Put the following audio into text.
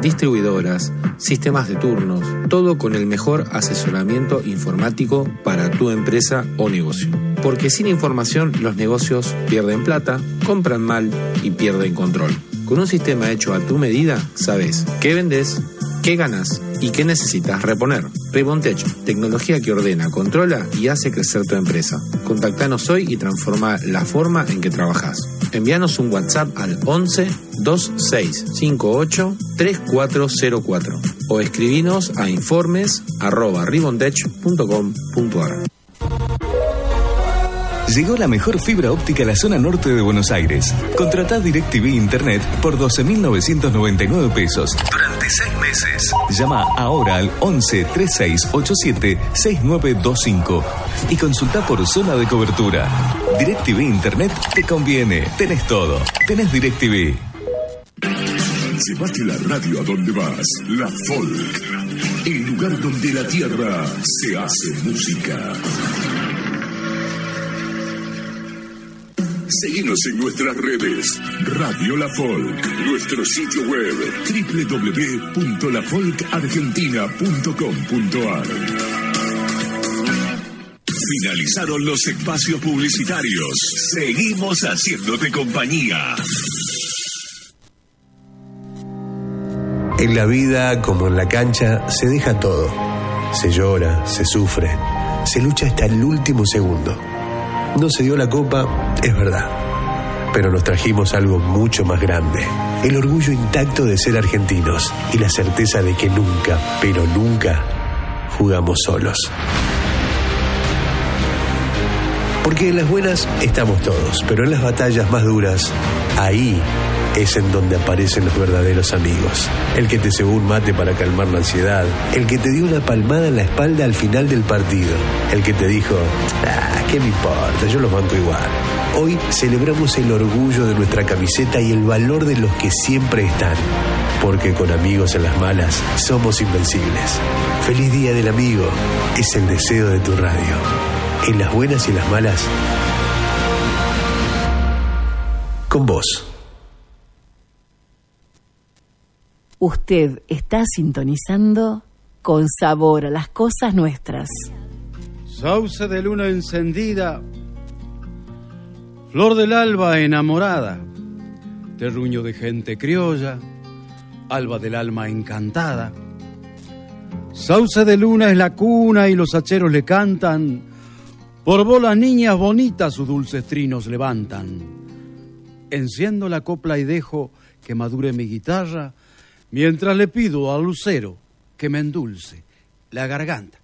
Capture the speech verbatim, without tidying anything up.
distribuidoras, sistemas de turnos, todo con el mejor asesoramiento informático para tu empresa o negocio. Porque sin información los negocios pierden plata, compran mal y pierden control. Con un sistema hecho a tu medida, sabes qué vendes, qué ganas y qué necesitas reponer. Ribontech, tecnología que ordena, controla y hace crecer tu empresa. Contactanos hoy y transforma la forma en que trabajas. Envíanos un WhatsApp al once, veintiséis cincuenta y ocho, treinta y cuatro cero cuatro o escribinos a informes arroba ribontech punto com punto a r. Llegó la mejor fibra óptica a la zona norte de Buenos Aires. Contratá DirecTV Internet por doce mil novecientos noventa y nueve pesos durante seis meses. Llama ahora al once, treinta y seis ochenta y siete, sesenta y nueve veinticinco y consulta por zona de cobertura. DirecTV Internet te conviene. Tenés todo. Tenés DirecTV. Llevate la radio a donde vas. La Folk. El lugar donde la tierra se hace música. Seguinos en nuestras redes, Radio La Folk, nuestro sitio web, doble u doble u doble u punto la folk argentina punto com punto a r. Finalizaron los espacios publicitarios. Seguimos haciéndote compañía. En la vida, como en la cancha, se deja todo. Se llora, se sufre, se lucha hasta el último segundo. No se dio la copa, es verdad, pero nos trajimos algo mucho más grande. El orgullo intacto de ser argentinos y la certeza de que nunca, pero nunca, jugamos solos. Porque en las buenas estamos todos, pero en las batallas más duras, ahí es en donde aparecen los verdaderos amigos. El que te cebó un mate para calmar la ansiedad, el que te dio una palmada en la espalda al final del partido, el que te dijo, ah, ¿qué me importa? Yo los banco igual. Hoy celebramos el orgullo de nuestra camiseta y el valor de los que siempre están, porque con amigos en las malas somos invencibles. Feliz Día del Amigo es el deseo de tu radio. En las buenas y las malas, con vos. Usted está sintonizando Con Sabor a las Cosas Nuestras. Sauce de luna encendida, flor del alba enamorada, terruño de gente criolla, alba del alma encantada. Sauce de luna es la cuna y los hacheros le cantan, por vos las niñas bonitas sus dulces trinos levantan. Enciendo la copla y dejo que madure mi guitarra, mientras le pido al lucero que me endulce la garganta.